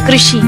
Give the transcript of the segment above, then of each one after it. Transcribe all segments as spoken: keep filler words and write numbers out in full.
कृषि।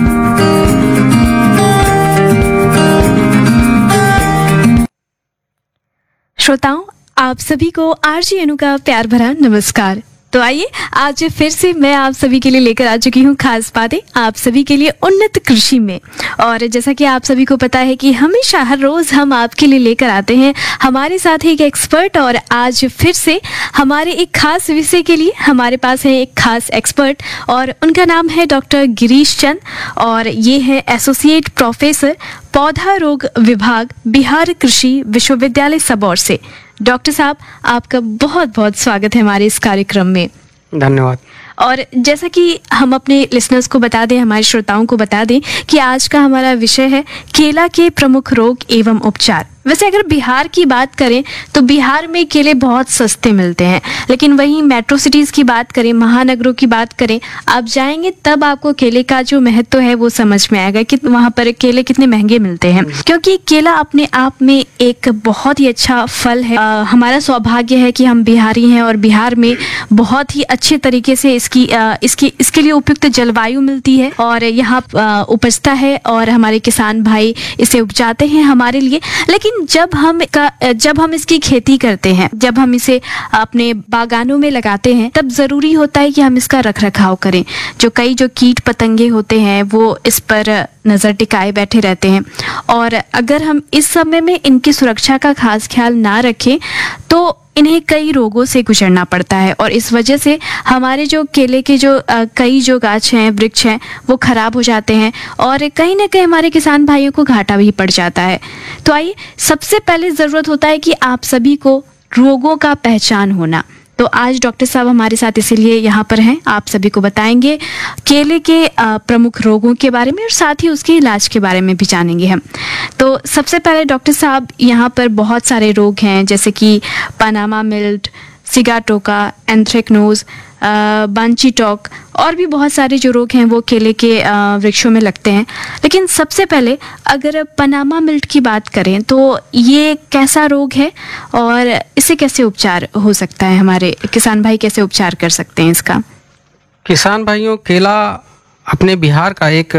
श्रोताओं, आप सभी को आरजे अनु का प्यार भरा नमस्कार। तो आइए आज फिर से मैं आप सभी के लिए लेकर आ चुकी हूँ खास बातें आप सभी के लिए उन्नत कृषि में। और जैसा कि आप सभी को पता है कि हमेशा हर रोज हम आपके लिए लेकर आते हैं हमारे साथ एक एक्सपर्ट, और आज फिर से हमारे एक खास विषय के लिए हमारे पास है एक खास एक्सपर्ट, और उनका नाम है डॉक्टर गिरीश चंद, और ये है एसोसिएट प्रोफेसर पौधा रोग विभाग, बिहार कृषि विश्वविद्यालय सबौर से। डॉक्टर साहब, आपका बहुत बहुत स्वागत है हमारे इस कार्यक्रम में। धन्यवाद। और जैसा कि हम अपने लिसनर्स को बता दें, हमारे श्रोताओं को बता दें कि आज का हमारा विषय है केला के प्रमुख रोग एवं उपचार। वैसे अगर बिहार की बात करें तो बिहार में केले बहुत सस्ते मिलते हैं, लेकिन वहीं मेट्रो सिटीज़ की बात करें, महानगरों की बात करें, आप जाएंगे तब आपको केले का जो महत्व है वो समझ में आएगा कि वहाँ पर केले कितने महंगे मिलते हैं। क्योंकि केला अपने आप में एक बहुत ही अच्छा फल है। आ, हमारा सौभाग्य है कि हम बिहारी हैं और बिहार में बहुत ही अच्छे तरीके से इसकी आ, इसकी इसके लिए उपयुक्त जलवायु मिलती है और यहाँ उपजता है, और हमारे किसान भाई इसे उपजाते हैं हमारे लिए। लेकिन जब हम का जब हम इसकी खेती करते हैं, जब हम इसे अपने बागानों में लगाते हैं, तब जरूरी होता है कि हम इसका रख रखाव करें। जो कई जो कीट पतंगे होते हैं वो इस पर नजर टिकाए बैठे रहते हैं, और अगर हम इस समय में इनकी सुरक्षा का खास ख्याल ना रखें तो इन्हें कई रोगों से गुजरना पड़ता है, और इस वजह से हमारे जो केले के जो आ, कई जो गाछ हैं, वृक्ष हैं, वो खराब हो जाते हैं, और कहीं ना कहीं हमारे किसान भाइयों को घाटा भी पड़ जाता है। तो आइए, सबसे पहले ज़रूरत होता है कि आप सभी को रोगों का पहचान होना। तो आज डॉक्टर साहब हमारे साथ इसीलिए यहाँ पर हैं, आप सभी को बताएंगे केले के प्रमुख रोगों के बारे में और साथ ही उसके इलाज के बारे में भी जानेंगे हम। तो सबसे पहले डॉक्टर साहब, यहाँ पर बहुत सारे रोग हैं जैसे कि पनामा मिल्ट, सिगाटोका, एंथ्रेक्नोज, बांचीटॉक, और भी बहुत सारे जो रोग हैं वो केले के वृक्षों में लगते हैं। लेकिन सबसे पहले अगर पनामा मिल्ट की बात करें तो ये कैसा रोग है और इससे कैसे उपचार हो सकता है? हमारे किसान भाई कैसे उपचार कर सकते हैं इसका? किसान भाइयों, केला अपने बिहार का एक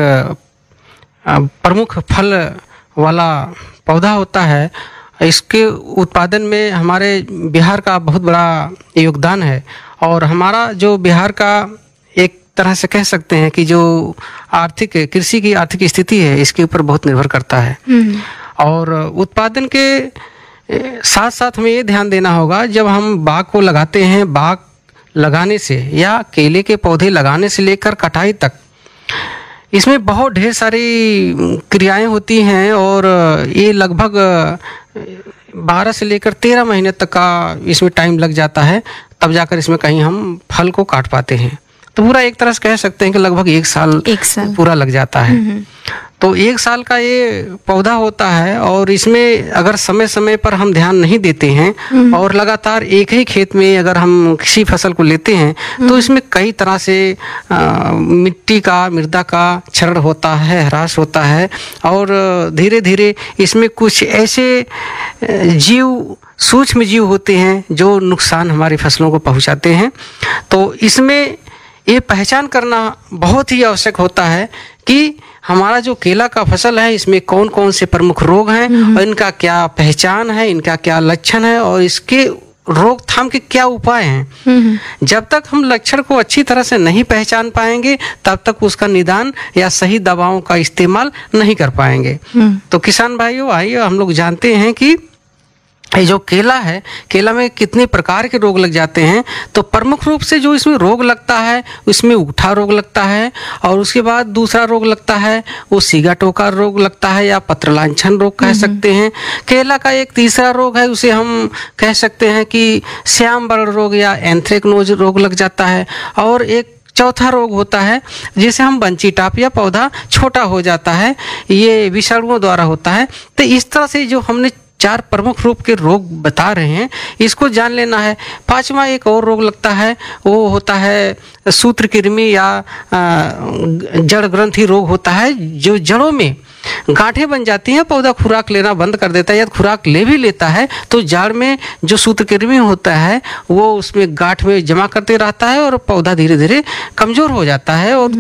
प्रमुख फल वाला पौधा होता है। इसके उत्पादन में हमारे बिहार का बहुत बड़ा योगदान है, और हमारा जो बिहार का एक तरह से कह सकते हैं कि जो आर्थिक कृषि की आर्थिक स्थिति है इसके ऊपर बहुत निर्भर करता है। और उत्पादन के साथ साथ हमें ये ध्यान देना होगा, जब हम बाग को लगाते हैं, बाग लगाने से या केले के पौधे लगाने से लेकर कटाई तक इसमें बहुत ढेर सारी क्रियाएं होती हैं, और ये लगभग बारह से लेकर तेरह महीने तक का इसमें टाइम लग जाता है, तब जाकर इसमें कहीं हम फल को काट पाते हैं। तो पूरा एक तरह से कह सकते हैं कि लगभग एक साल, एक साल पूरा लग जाता है। तो एक साल का ये पौधा होता है, और इसमें अगर समय समय पर हम ध्यान नहीं देते हैं और लगातार एक ही खेत में अगर हम किसी फसल को लेते हैं तो इसमें कई तरह से आ, मिट्टी का, मृदा का क्षरण होता है, ह्रास होता है, और धीरे धीरे इसमें कुछ ऐसे जीव, सूक्ष्म जीव होते हैं जो नुकसान हमारी फसलों को पहुंचाते हैं। तो इसमें ये पहचान करना बहुत ही आवश्यक होता है कि हमारा जो केला का फसल है इसमें कौन कौन से प्रमुख रोग हैं और इनका क्या पहचान है, इनका क्या लक्षण है, और इसके रोकथाम के क्या उपाय हैं। जब तक हम लक्षण को अच्छी तरह से नहीं पहचान पाएंगे तब तक उसका निदान या सही दवाओं का इस्तेमाल नहीं कर पाएंगे। तो किसान भाइयों, आइए हम लोग जानते हैं कि ये जो केला है, केला में कितने प्रकार के रोग लग जाते हैं। तो प्रमुख रूप से जो इसमें रोग लगता है उसमें उठा रोग लगता है, और उसके बाद दूसरा रोग लगता है वो सिगाटोका रोग लगता है या पत्रलांछन रोग कह सकते हैं। केला का एक तीसरा रोग है, उसे हम कह सकते हैं कि श्याम वर्ण रोग या एंथ्रेक्नोज रोग लग जाता है। और एक चौथा रोग होता है जिसे हम बंचीटॉक या पौधा छोटा हो जाता है, ये विषाणुओं द्वारा होता है। तो इस तरह से जो हमने चार प्रमुख रूप के रोग बता रहे हैं इसको जान लेना है। पांचवा एक और रोग लगता है, वो होता है सूत्रकृमि या जड़ ग्रंथि रोग होता है, जो जड़ों में गांठें बन जाती हैं, पौधा खुराक लेना बंद कर देता है, या खुराक ले भी लेता है तो जड़ में जो सूत्रकृमि होता है वो उसमें गांठ में जमा करते रहता है और पौधा धीरे धीरे कमजोर हो जाता है और